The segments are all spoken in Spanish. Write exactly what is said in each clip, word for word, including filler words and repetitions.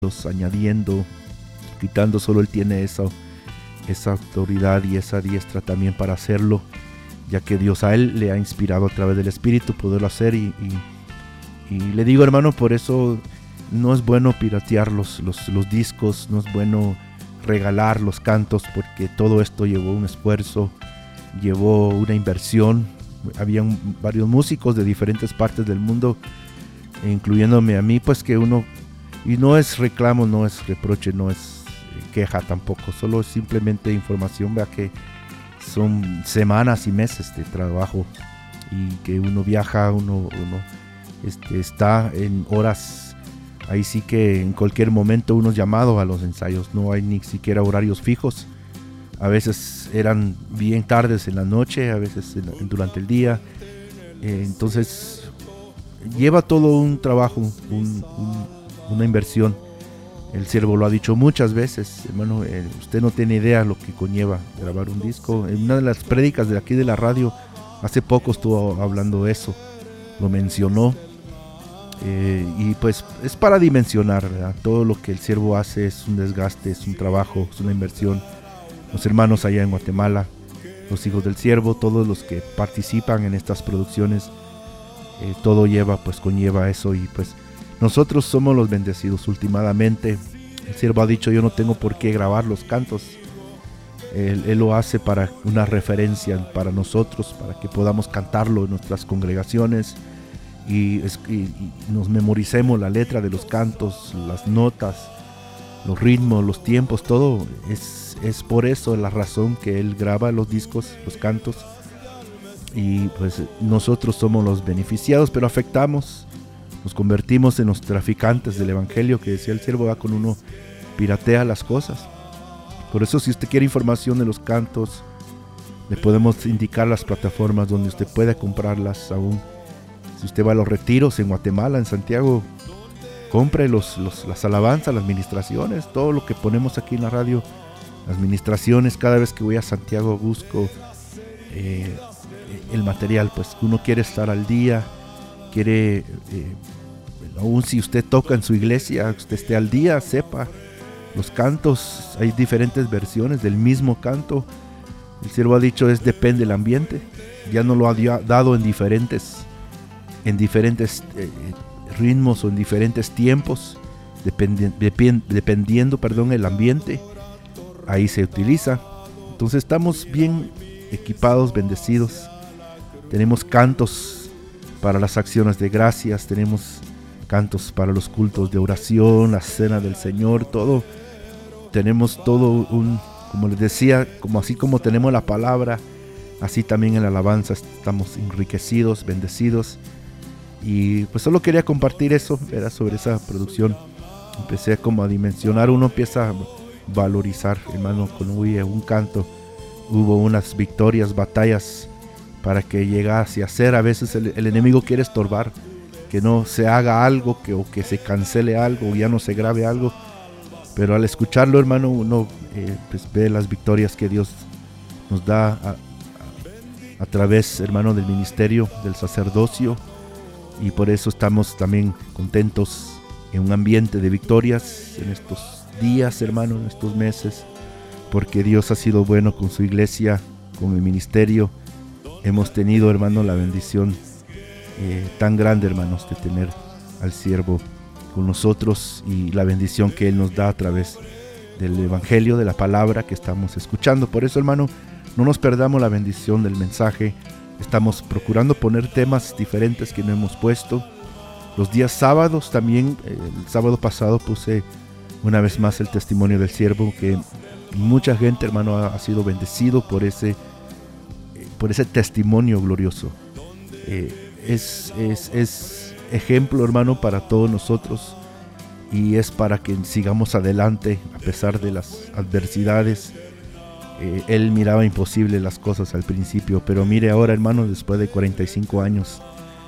añadiendo, quitando. Solo Él tiene esa, esa autoridad y esa diestra también para hacerlo, ya que Dios a Él le ha inspirado a través del Espíritu poderlo hacer. Y, y, y le digo, hermano, por eso no es bueno piratear los, los, los discos, no es bueno regalar los cantos, porque todo esto llevó un esfuerzo, llevó una inversión. Habían varios músicos de diferentes partes del mundo, incluyéndome a mí, pues que uno, y no es reclamo, no es reproche, no es queja tampoco, solo es simplemente información, vea que son semanas y meses de trabajo y que uno viaja, uno, uno este, está en horas, ahí sí que en cualquier momento uno es llamado a los ensayos, no hay ni siquiera horarios fijos. A veces eran bien tardes en la noche, a veces en, durante el día. Eh, entonces lleva todo un trabajo, un, un, una inversión. El siervo lo ha dicho muchas veces, hermano, eh, usted no tiene idea lo que conlleva grabar un disco. En una de las prédicas de aquí de la radio, hace poco estuvo hablando de eso, lo mencionó. Eh, y pues es para dimensionar, ¿verdad? Todo lo que el siervo hace es un desgaste, es un trabajo, es una inversión. Los hermanos allá en Guatemala, los hijos del siervo, todos los que participan en estas producciones, eh, todo lleva, pues conlleva eso. Y pues nosotros somos los bendecidos últimamente. El siervo ha dicho, yo no tengo por qué grabar los cantos. Él, él lo hace para una referencia para nosotros, para que podamos cantarlo en nuestras congregaciones y, y, y nos memoricemos la letra de los cantos, las notas, los ritmos, los tiempos, todo. Es, es por eso la razón que él graba los discos, los cantos. Y pues nosotros somos los beneficiados, pero afectamos, nos convertimos en los traficantes del evangelio, que decía el siervo, va con uno piratea las cosas. Por eso, si usted quiere información de los cantos, le podemos indicar las plataformas donde usted puede comprarlas aún. Si usted va a los retiros en Guatemala, en Santiago, compre los, los, las alabanzas, las ministraciones, todo lo que ponemos aquí en la radio, las ministraciones. Cada vez que voy a Santiago busco eh, el material, pues uno quiere estar al día, quiere, eh, aún si usted toca en su iglesia, usted esté al día, sepa los cantos. Hay diferentes versiones del mismo canto. El siervo ha dicho, es depende del ambiente, ya no lo ha dado en diferentes, en diferentes eh, ritmos o en diferentes tiempos, dependi- depend- dependiendo perdón, el ambiente, ahí se utiliza. Entonces estamos bien equipados, bendecidos. Tenemos cantos para las acciones de gracias, tenemos cantos para los cultos de oración, la cena del Señor, todo. Tenemos todo un, como les decía, como así como tenemos la palabra, así también en la alabanza estamos enriquecidos, bendecidos. Y pues solo quería compartir eso, era sobre esa producción. Empecé como a dimensionar, uno empieza a valorizar, hermano, con un canto. Hubo unas victorias, batallas para que llegase a ser. A veces el, el enemigo quiere estorbar, que no se haga algo, que, o que se cancele algo, o ya no se grabe algo. Pero al escucharlo, hermano, uno eh, pues ve las victorias que Dios nos da a, a, a través, hermano, del ministerio, del sacerdocio. Y por eso estamos también contentos en un ambiente de victorias en estos días, hermano, en estos meses, porque Dios ha sido bueno con su iglesia, con el ministerio. Hemos tenido, hermano, la bendición eh, tan grande, hermanos, de tener al siervo con nosotros y la bendición que Él nos da a través del evangelio, de la palabra que estamos escuchando. Por eso, hermano, no nos perdamos la bendición del mensaje. Estamos procurando poner temas diferentes que no hemos puesto. Los días sábados también, el sábado pasado puse una vez más el testimonio del siervo, que mucha gente, hermano, ha, ha sido bendecido por ese, por ese testimonio glorioso. Eh, es, es, es ejemplo, hermano, para todos nosotros, y es para que sigamos adelante a pesar de las adversidades. Eh, él miraba imposible las cosas al principio, pero mire ahora, hermano, después de cuarenta y cinco años,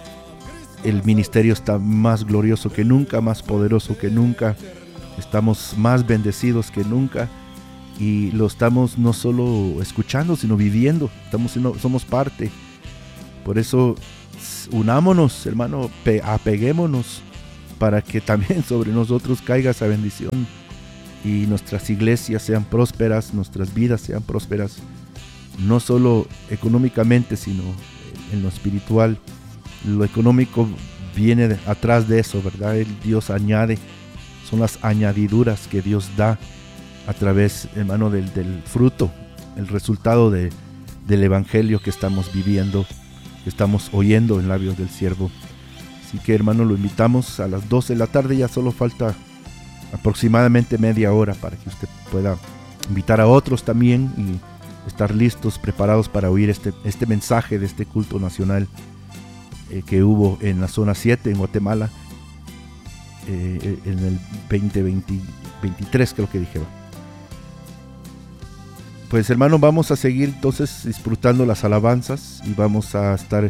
el ministerio está más glorioso que nunca, más poderoso que nunca. Estamos más bendecidos que nunca, y lo estamos no solo escuchando, sino viviendo. Estamos, somos parte. Por eso unámonos, hermano, apeguémonos para que también sobre nosotros caiga esa bendición y nuestras iglesias sean prósperas, nuestras vidas sean prósperas, no solo económicamente, sino en lo espiritual. Lo económico viene de, atrás de eso, ¿verdad? El Dios añade, son las añadiduras que Dios da a través, hermano, del, del fruto, el resultado de, del evangelio que estamos viviendo, que estamos oyendo en labios del siervo. Así que, hermano, lo invitamos a las doce de la tarde, ya solo falta aproximadamente media hora para que usted pueda invitar a otros también y estar listos, preparados para oír este, este mensaje de este culto nacional eh, que hubo en la zona siete en Guatemala eh, en el veinte veintitrés, creo que dije. Pues, hermano, vamos a seguir entonces disfrutando las alabanzas y vamos a estar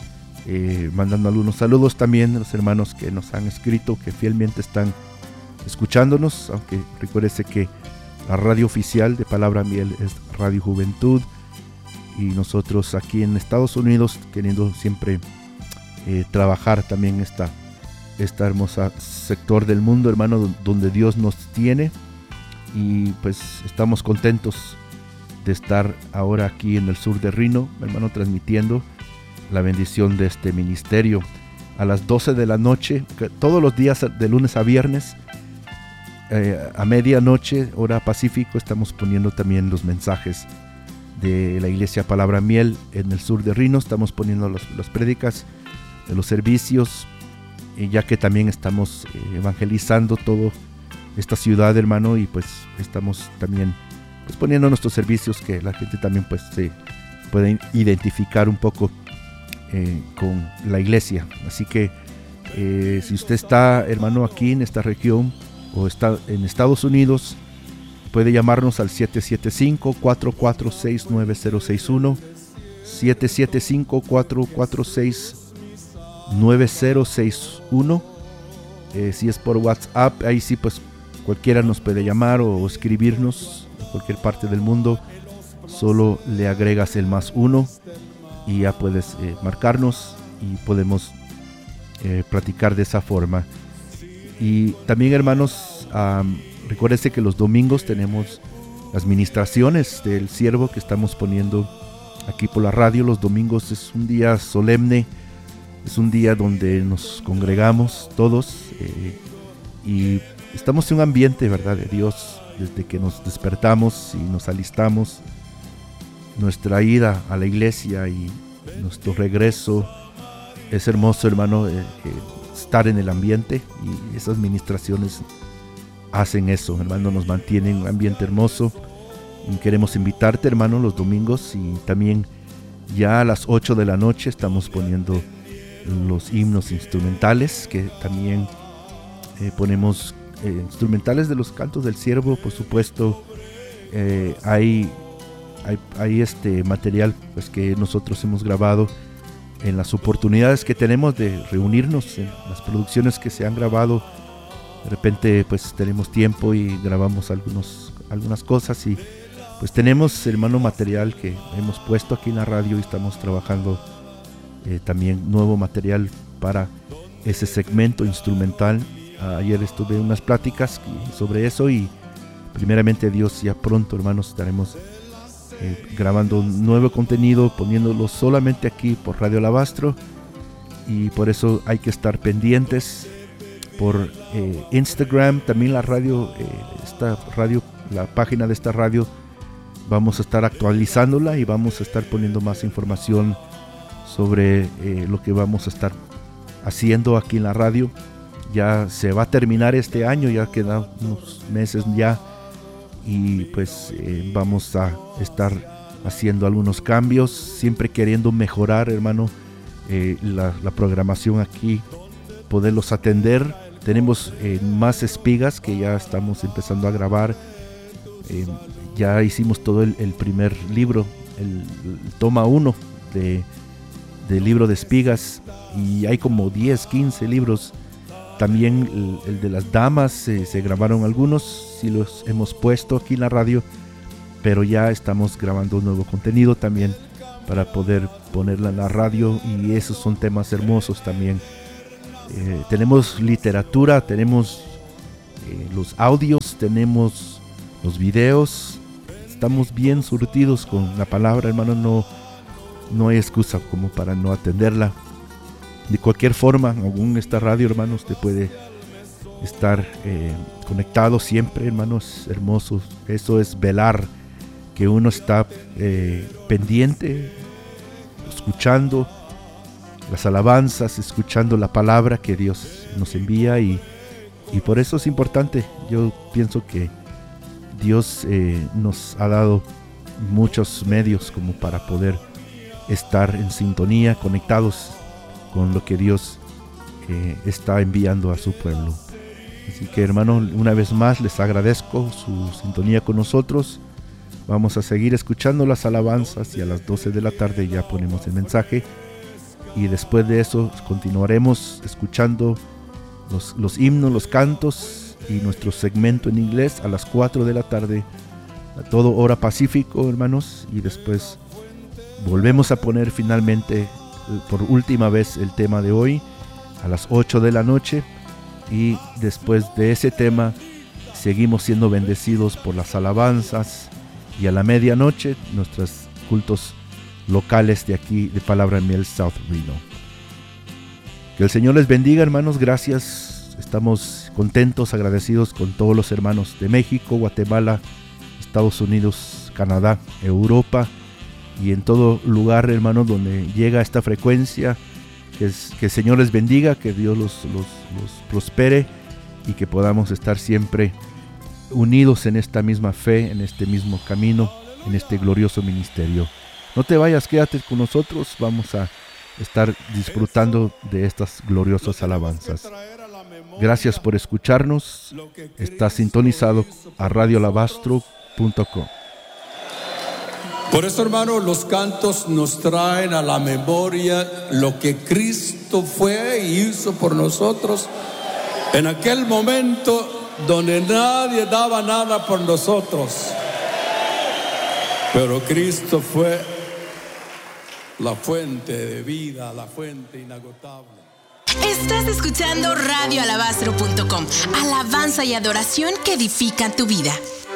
eh, mandando algunos saludos también a los hermanos que nos han escrito, que fielmente están escuchándonos, aunque recuérdese que la radio oficial de Palabra Miel es Radio Juventud, y nosotros aquí en Estados Unidos queriendo siempre eh, trabajar también esta, esta hermosa sector del mundo, hermano, donde Dios nos tiene, y pues estamos contentos de estar ahora aquí en el sur de Reno, hermano, transmitiendo la bendición de este ministerio a las doce de la noche, todos los días de lunes a viernes. Eh, a medianoche, hora Pacífico, estamos poniendo también los mensajes de la iglesia Palabra Miel en el sur de Reno. Estamos poniendo los, las prédicas de los servicios, y ya que también estamos eh, evangelizando toda esta ciudad, hermano, y pues estamos también pues poniendo nuestros servicios, que la gente también pues se puede identificar un poco eh, con la iglesia. Así que eh, si usted está, hermano, aquí en esta región o está en Estados Unidos, puede llamarnos al siete siete cinco, cuatro cuatro seis, nueve cero seis uno, siete siete cinco, cuatro cuatro seis, nueve cero seis uno. Eh, si es por WhatsApp, ahí sí pues cualquiera nos puede llamar o, o escribirnos en cualquier parte del mundo. Solo le agregas el más uno y ya puedes eh, marcarnos y podemos eh, platicar de esa forma. Y también, hermanos, um, recuérdense que los domingos tenemos las ministraciones del siervo que estamos poniendo aquí por la radio. Los domingos es un día solemne, es un día donde nos congregamos todos eh, y estamos en un ambiente, ¿verdad?, de Dios desde que nos despertamos y nos alistamos. Nuestra ida a la iglesia y nuestro regreso es hermoso, hermano, eh, eh, estar en el ambiente, y esas ministraciones hacen eso, hermano, nos mantienen en un ambiente hermoso. Y queremos invitarte, hermano, los domingos, y también ya a las ocho de la noche estamos poniendo los himnos instrumentales, que también eh, ponemos eh, instrumentales de los cantos del siervo, por supuesto. eh, hay, hay, hay este material pues que nosotros hemos grabado en las oportunidades que tenemos de reunirnos, en las producciones que se han grabado. De repente pues tenemos tiempo y grabamos algunos, algunas cosas, y pues tenemos, hermano, material que hemos puesto aquí en la radio, y estamos trabajando eh, también nuevo material para ese segmento instrumental. Uh, ayer estuve en unas pláticas sobre eso, y primeramente Dios, ya pronto, hermanos, estaremos Eh, grabando nuevo contenido, poniéndolo solamente aquí por Radio Alabastro, y por eso hay que estar pendientes por eh, Instagram, también la radio, eh, esta radio, la página de esta radio, vamos a estar actualizándola y vamos a estar poniendo más información sobre eh, lo que vamos a estar haciendo aquí en la radio. Ya se va a terminar este año, ya quedan unos meses ya, y pues eh, vamos a estar haciendo algunos cambios, siempre queriendo mejorar, hermano, eh, la, la programación aquí, poderlos atender. Tenemos eh, más espigas que ya estamos empezando a grabar. Eh, ya hicimos todo el, el primer libro, el, el toma uno de, del libro de espigas, y hay como diez, quince libros. También el, el de las damas, eh, se grabaron algunos, sí los hemos puesto aquí en la radio, pero ya estamos grabando un nuevo contenido también para poder ponerla en la radio, y esos son temas hermosos también Eh, tenemos literatura, tenemos eh, los audios, tenemos los videos. Estamos bien surtidos con la palabra, hermano. No, no hay excusa como para no atenderla. De cualquier forma, aún esta radio, hermano, usted puede estar eh, conectado siempre, hermanos hermosos. Eso es velar, que uno está eh, pendiente, escuchando las alabanzas, escuchando la palabra que Dios nos envía, y, y por eso es importante. Yo pienso que Dios eh, nos ha dado muchos medios como para poder estar en sintonía, conectados con lo que Dios eh, está enviando a su pueblo. Así que, hermano, una vez más les agradezco su sintonía con nosotros. Vamos a seguir escuchando las alabanzas y a las doce de la tarde ya ponemos el mensaje. Y después de eso continuaremos escuchando los, los himnos, los cantos y nuestro segmento en inglés a las cuatro de la tarde, a todo hora Pacífico, hermanos. Y después volvemos a poner finalmente por última vez el tema de hoy a las ocho de la noche. Y después de ese tema seguimos siendo bendecidos por las alabanzas, y a la medianoche nuestros cultos locales de aquí de Palabra en Miel South Reno. Que el Señor les bendiga, hermanos. Gracias. Estamos contentos, agradecidos con todos los hermanos de México, Guatemala, Estados Unidos, Canadá, Europa y en todo lugar, hermanos, donde llega esta frecuencia. Que, es, que el Señor les bendiga, que Dios los, los, los prospere, y que podamos estar siempre unidos en esta misma fe, en este mismo camino, en este glorioso ministerio. No te vayas, quédate con nosotros. Vamos a estar disfrutando de estas gloriosas alabanzas. Gracias por escucharnos. Estás sintonizado a radio alabastro punto com. Por eso, hermano, los cantos nos traen a la memoria lo que Cristo fue y hizo por nosotros en aquel momento donde nadie daba nada por nosotros. Pero Cristo fue la fuente de vida, la fuente inagotable. Estás escuchando radio alabastro punto com. Alabanza y adoración que edifican tu vida.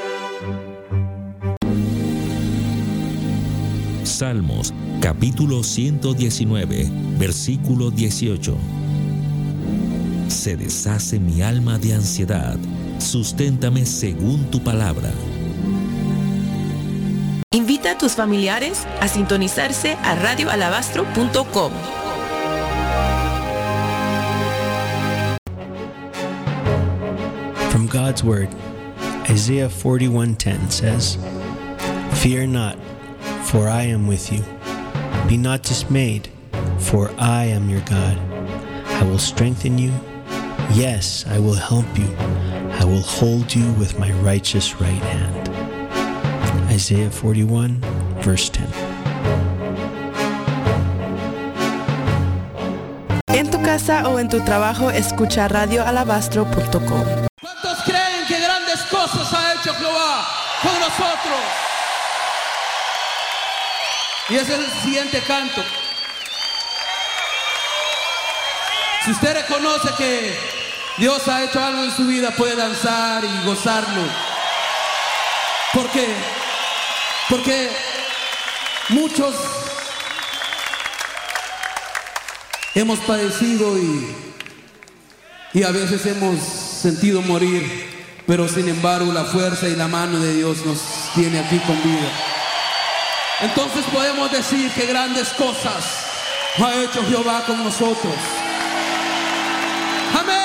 Salmos, capítulo ciento diecinueve, versículo dieciocho. Se deshace mi alma de ansiedad, susténtame según tu palabra. Invita a tus familiares a sintonizarse a radio alabastro punto com. From God's Word, Isaiah forty-one ten says, "Fear not, for I am with you. Be not dismayed, for I am your God. I will strengthen you. Yes, I will help you. I will hold you with my righteous right hand." Isaiah forty-one, verse ten. En tu casa o en tu trabajo, escucha radio alabastro punto com. ¿Cuántos creen que grandes cosas ha hecho Jehová con nosotros? Y ese es el siguiente canto. Si usted reconoce que Dios ha hecho algo en su vida, puede danzar y gozarlo. ¿Por qué? Porque muchos hemos padecido y, y a veces hemos sentido morir, pero sin embargo la fuerza y la mano de Dios nos tiene aquí con vida. Entonces podemos decir que grandes cosas ha hecho Jehová con nosotros. Amén.